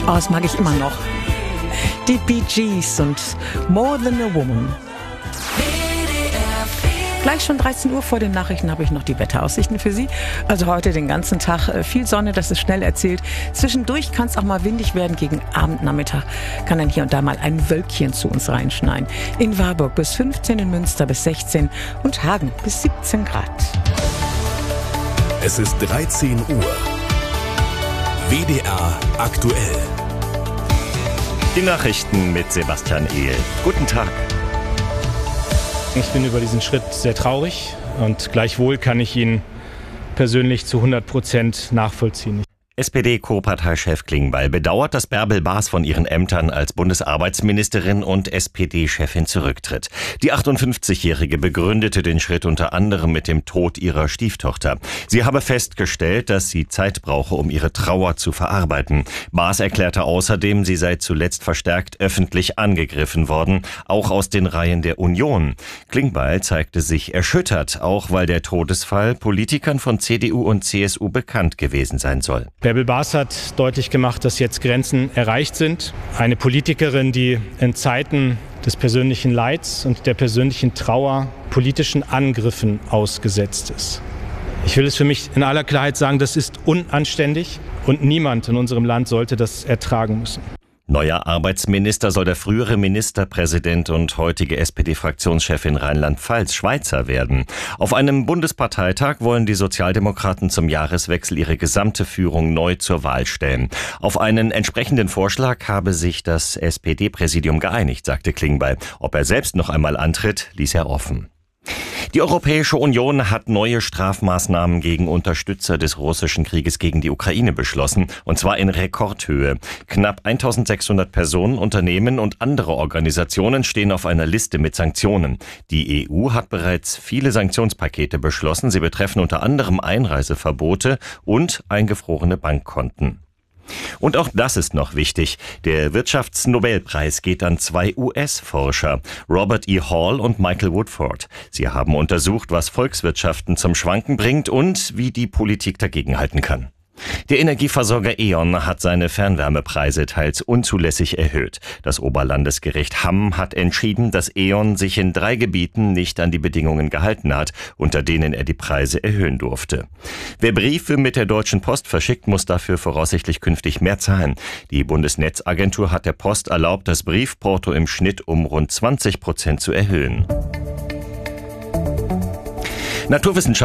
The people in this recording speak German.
Oh, das mag ich immer noch. Die Bee Gees und More Than a Woman. Gleich schon 13 Uhr vor den Nachrichten habe ich noch die Wetteraussichten für Sie. Also heute den ganzen Tag viel Sonne, das ist schnell erzählt. Zwischendurch kann es auch mal windig werden. Gegen Abend, Nachmittag kann dann hier und da mal ein Wölkchen zu uns reinschneien. In Warburg bis 15, in Münster bis 16 und Hagen bis 17 Grad. Es ist 13 Uhr. WDR aktuell. Die Nachrichten mit Sebastian Ehl. Guten Tag. Ich bin über diesen Schritt sehr traurig und gleichwohl kann ich ihn persönlich zu 100% nachvollziehen. SPD-Co-Parteichef Klingbeil bedauert, dass Bärbel Baas von ihren Ämtern als Bundesarbeitsministerin und SPD-Chefin zurücktritt. Die 58-Jährige begründete den Schritt unter anderem mit dem Tod ihrer Stieftochter. Sie habe festgestellt, dass sie Zeit brauche, um ihre Trauer zu verarbeiten. Baas erklärte außerdem, sie sei zuletzt verstärkt öffentlich angegriffen worden, auch aus den Reihen der Union. Klingbeil zeigte sich erschüttert, auch weil der Todesfall Politikern von CDU und CSU bekannt gewesen sein soll. Bärbel Baas hat deutlich gemacht, dass jetzt Grenzen erreicht sind. Eine Politikerin, die in Zeiten des persönlichen Leids und der persönlichen Trauer politischen Angriffen ausgesetzt ist. Ich will es für mich in aller Klarheit sagen, das ist unanständig und niemand in unserem Land sollte das ertragen müssen. Neuer Arbeitsminister soll der frühere Ministerpräsident und heutige SPD-Fraktionschefin Rheinland-Pfalz Schweizer werden. Auf einem Bundesparteitag wollen die Sozialdemokraten zum Jahreswechsel ihre gesamte Führung neu zur Wahl stellen. Auf einen entsprechenden Vorschlag habe sich das SPD-Präsidium geeinigt, sagte Klingbeil. Ob er selbst noch einmal antritt, ließ er offen. Die Europäische Union hat neue Strafmaßnahmen gegen Unterstützer des russischen Krieges gegen die Ukraine beschlossen, und zwar in Rekordhöhe. Knapp 1600 Personen, Unternehmen und andere Organisationen stehen auf einer Liste mit Sanktionen. Die EU hat bereits viele Sanktionspakete beschlossen. Sie betreffen unter anderem Einreiseverbote und eingefrorene Bankkonten. Und auch das ist noch wichtig. Der Wirtschaftsnobelpreis geht an 2 US-Forscher, Robert E. Hall und Michael Woodford. Sie haben untersucht, was Volkswirtschaften zum Schwanken bringt und wie die Politik dagegenhalten kann. Der Energieversorger E.ON hat seine Fernwärmepreise teils unzulässig erhöht. Das Oberlandesgericht Hamm hat entschieden, dass E.ON sich in 3 Gebieten nicht an die Bedingungen gehalten hat, unter denen er die Preise erhöhen durfte. Wer Briefe mit der Deutschen Post verschickt, muss dafür voraussichtlich künftig mehr zahlen. Die Bundesnetzagentur hat der Post erlaubt, das Briefporto im Schnitt um rund 20% zu erhöhen.